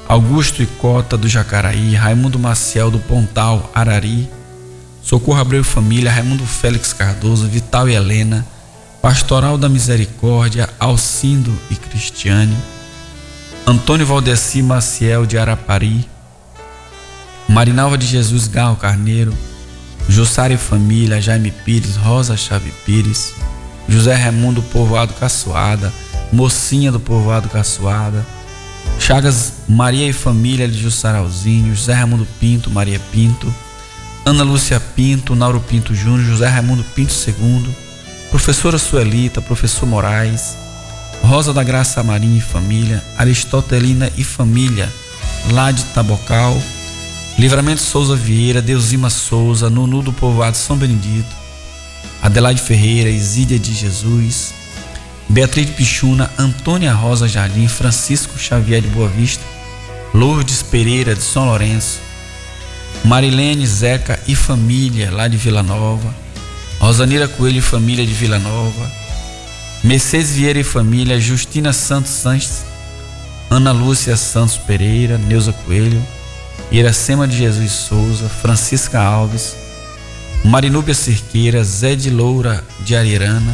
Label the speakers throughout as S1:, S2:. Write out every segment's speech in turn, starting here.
S1: Augusto e Cota do Jacaraí, Raimundo Maciel do Pontal, Arari, Socorro Abreu Família, Raimundo Félix Cardoso, Vital e Helena, Pastoral da Misericórdia, Alcindo e Cristiane, Antônio Valdeci Maciel de Arapari, Marinalva de Jesus Garro Carneiro, Jussara e Família, Jaime Pires, Rosa Chave Pires, José Raimundo Povoado Caçoada, Mocinha do Povoado Caçoada, Chagas Maria e Família de Jussaralzinho, José Raimundo Pinto, Maria Pinto, Ana Lúcia Pinto, Nauro Pinto Júnior, José Raimundo Pinto II, Professora Suelita, Professor Moraes, Rosa da Graça Marinho e Família, Aristotelina e Família, lá de Tabocal, Livramento Souza Vieira, Deusima Souza, Nunu do Povoado São Benedito, Adelaide Ferreira, Isídia de Jesus, Beatriz de Pichuna, Antônia Rosa Jardim, Francisco Xavier de Boa Vista, Lourdes Pereira de São Lourenço, Marilene Zeca e Família, lá de Vila Nova, Rosanira Coelho e Família de Vila Nova, Mercedes Vieira e Família, Justina Santos Sanches, Ana Lúcia Santos Pereira, Neuza Coelho, Iracema de Jesus Souza, Francisca Alves, Marinúbia Cerqueira, Zé de Loura de Arirana,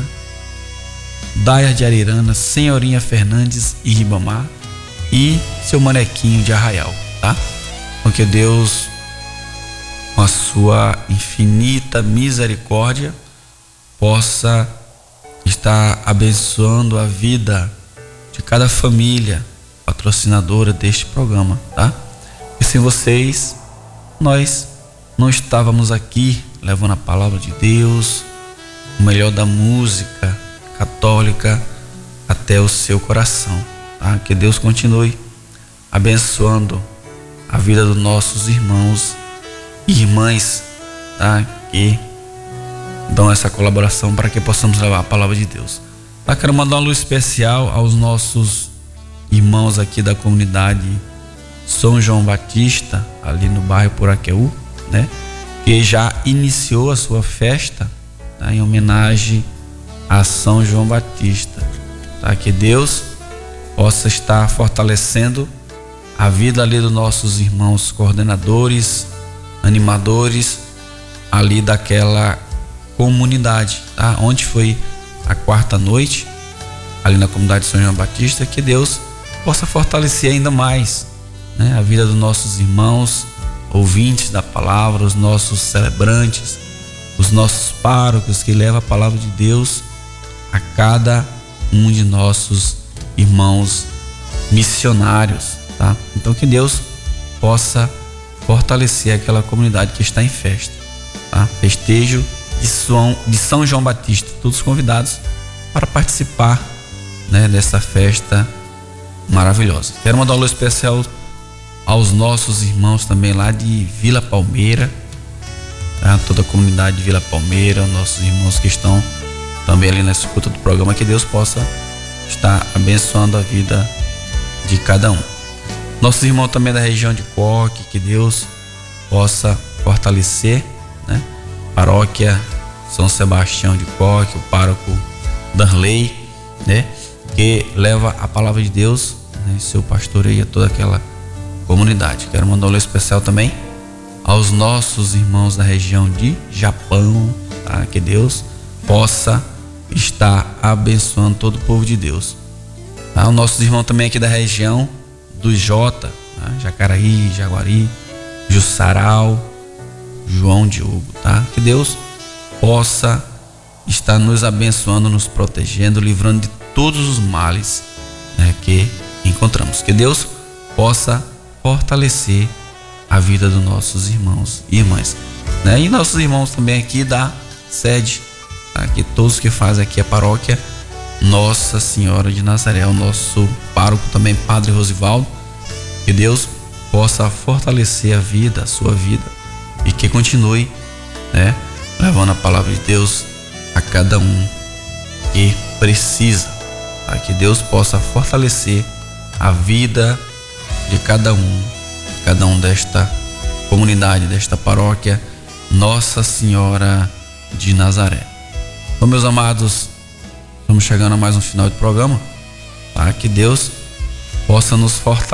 S1: Daia de Arirana, Senhorinha Fernandes e Ribamar e seu Manequinho de Arraial, tá? Então que Deus, com a sua infinita misericórdia, possa estar abençoando a vida de cada família patrocinadora deste programa, tá? E sem vocês, nós não estávamos aqui levando a palavra de Deus, o melhor da música católica até o seu coração, tá? Que Deus continue abençoando a vida dos nossos irmãos e irmãs, tá? Que dão essa colaboração para que possamos levar a palavra de Deus. Tá? Quero mandar uma luz especial aos nossos irmãos aqui da comunidade São João Batista, ali no bairro Poraqueú, né? Que já iniciou a sua festa, tá? Em homenagem a São João Batista, tá? Que Deus possa estar fortalecendo a vida ali dos nossos irmãos coordenadores, animadores ali daquela comunidade, tá? Onde foi a quarta noite ali na comunidade de São João Batista. Que Deus possa fortalecer ainda mais, né, a vida dos nossos irmãos ouvintes da palavra, os nossos celebrantes, os nossos párocos que levam a palavra de Deus a cada um de nossos irmãos missionários, tá? Então que Deus possa fortalecer aquela comunidade que está em festa, tá? Festejo de São João Batista, todos convidados para participar, né, dessa festa maravilhosa. Quero mandar um alô especial aos nossos irmãos também lá de Vila Palmeira, tá? Toda a comunidade de Vila Palmeira, nossos irmãos que estão também ali na escuta do programa, que Deus possa estar abençoando a vida de cada um. Nossos irmãos também da região de Coque, que Deus possa fortalecer, né? Paróquia São Sebastião de Coque, o pároco Danley, né? Que leva a palavra de Deus, né? Seu pastoreio a toda aquela comunidade. Quero mandar um alô especial também aos nossos irmãos da região de Japão, tá? Que Deus possa estar abençoando todo o povo de Deus, tá? Os nossos irmãos também aqui da região do Jota, tá? Jacaraí, Jaguari, Jussaral, João Diogo, tá? Que Deus possa estar nos abençoando, nos protegendo, livrando de todos os males, né, que encontramos. Que Deus possa fortalecer a vida dos nossos irmãos e irmãs, né? E nossos irmãos também aqui da sede, tá? Que todos que fazem aqui a paróquia Nossa Senhora de Nazaré, o nosso pároco também, Padre Rosivaldo. Que Deus possa fortalecer a vida, a sua vida, e que continue, né, levando a palavra de Deus a cada um que precisa, tá? Que Deus possa fortalecer a vida de cada um desta comunidade, desta paróquia Nossa Senhora de Nazaré. Então, meus amados, estamos chegando a mais um final de programa, tá? Que Deus possa nos fortalecer